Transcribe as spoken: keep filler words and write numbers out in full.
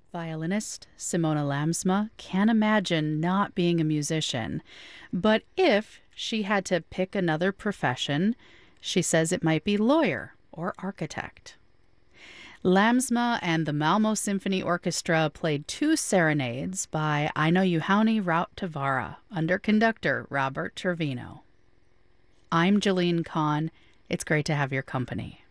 Violinist Simona Lamsma can't imagine not being a musician. But if she had to pick another profession, she says it might be lawyer or architect. Lamsma and the Malmo Symphony Orchestra played two serenades by Aino Juhani Rauttavaara under conductor Robert Trevino. I'm Jeline Kahn. It's great to have your company.